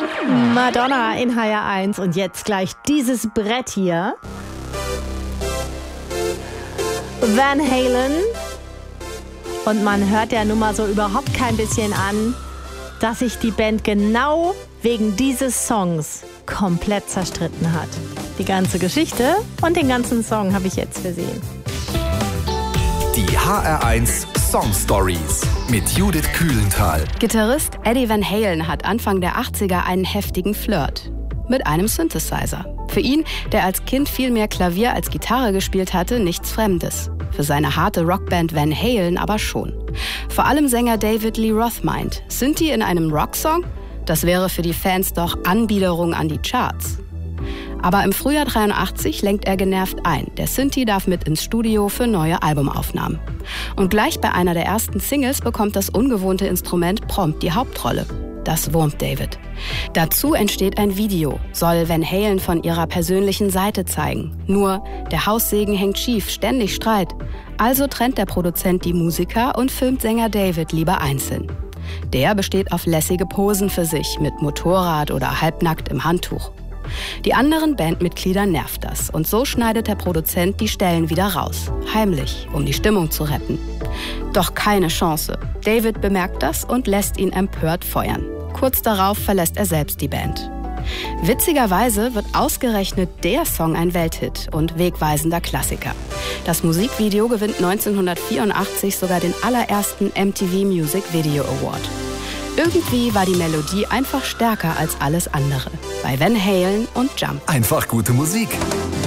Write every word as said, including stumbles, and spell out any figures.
Madonna in H R eins und jetzt gleich dieses Brett hier. Van Halen. Und man hört der Nummer so überhaupt kein bisschen an, dass sich die Band genau wegen dieses Songs komplett zerstritten hat. Die ganze Geschichte und den ganzen Song habe ich jetzt für Sie. Die H R eins Song Stories mit Judith Kühlenthal. Gitarrist Eddie Van Halen hat Anfang der achtziger einen heftigen Flirt mit einem Synthesizer. Für ihn, der als Kind viel mehr Klavier als Gitarre gespielt hatte, nichts Fremdes. Für seine harte Rockband Van Halen aber schon. Vor allem Sänger David Lee Roth meint, Synthi in einem Rocksong? Das wäre für die Fans doch Anbiederung an die Charts. Aber im Frühjahr dreiundachtzig lenkt er genervt ein. Der Synthi darf mit ins Studio für neue Albumaufnahmen. Und gleich bei einer der ersten Singles bekommt das ungewohnte Instrument prompt die Hauptrolle. Das wurmt David. Dazu entsteht ein Video, soll Van Halen von ihrer persönlichen Seite zeigen. Nur, der Haussegen hängt schief, ständig Streit. Also trennt der Produzent die Musiker und filmt Sänger David lieber einzeln. Der besteht auf lässige Posen für sich, mit Motorrad oder halbnackt im Handtuch. Die anderen Bandmitglieder nervt das und so schneidet der Produzent die Stellen wieder raus. Heimlich, um die Stimmung zu retten. Doch keine Chance. David bemerkt das und lässt ihn empört feuern. Kurz darauf verlässt er selbst die Band. Witzigerweise wird ausgerechnet der Song ein Welthit und wegweisender Klassiker. Das Musikvideo gewinnt neunzehnhundertvierundachtzig sogar den allerersten M T V Music Video Award. Irgendwie war die Melodie einfach stärker als alles andere. Bei Van Halen und Jump. Einfach gute Musik.